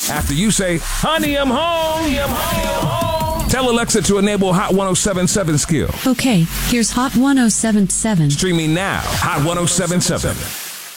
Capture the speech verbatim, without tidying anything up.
After you say, honey, I'm home. Honey, I'm home. Tell Alexa to enable Hot one oh seven point seven skill. Okay, here's Hot one oh seven point seven. Streaming now. Hot one oh seven point seven.